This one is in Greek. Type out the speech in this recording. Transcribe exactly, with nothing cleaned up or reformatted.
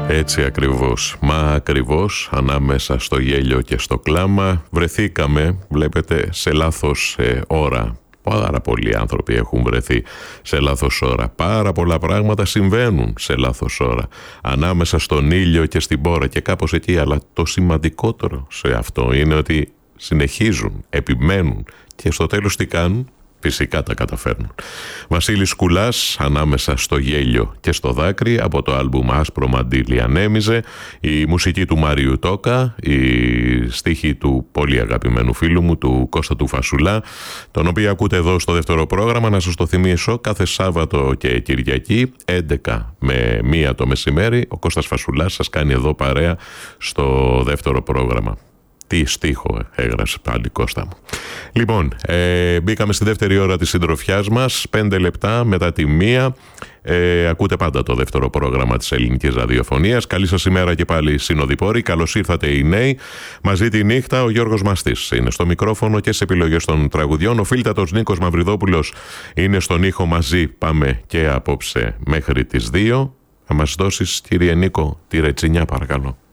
Έτσι ακριβώς, μα ακριβώς ανάμεσα στο γέλιο και στο κλάμα βρεθήκαμε, βλέπετε, σε λάθος ε, ώρα. Πάρα πολλοί άνθρωποι έχουν βρεθεί σε λάθος ώρα. Πάρα πολλά πράγματα συμβαίνουν σε λάθος ώρα. Ανάμεσα στον ήλιο και στην πόρα και κάπως εκεί. Αλλά το σημαντικότερο σε αυτό είναι ότι συνεχίζουν, επιμένουν και στο τέλος τι κάνουν? Φυσικά τα καταφέρνουν. Βασίλης Κουλάς, ανάμεσα στο γέλιο και στο δάκρυ, από το άλμπουμ Άσπρο Μαντίλι ανέμιζε, η μουσική του Μάριου Τόκα, η στίχη του πολύ αγαπημένου φίλου μου, του Κώστα του Φασουλά, τον οποίο ακούτε εδώ στο δεύτερο πρόγραμμα. Να σας το θυμίσω, κάθε Σάββατο και Κυριακή, έντεκα με μία το μεσημέρι, ο Κώστας Φασουλάς σας κάνει εδώ παρέα στο δεύτερο πρόγραμμα. Τι στίχο έγραψε πάλι, Κώστα μου. Λοιπόν, ε, μπήκαμε στη δεύτερη ώρα της συντροφιάς μας, πέντε λεπτά μετά τη μία. Ε, ακούτε πάντα το δεύτερο πρόγραμμα της ελληνικής ραδιοφωνίας. Καλή σας ημέρα και πάλι, συνοδοιπόροι. Καλώς ήρθατε οι νέοι. Μαζί τη νύχτα ο Γιώργος Μαστής είναι στο μικρόφωνο και σε επιλογές των τραγουδιών. Ο φίλτατος Νίκος Μαυριδόπουλος είναι στον ήχο. Μαζί πάμε και απόψε μέχρι τις δύο. Θα μας δώσεις, κύριε Νίκο, τη ρετσινιά παρακαλώ.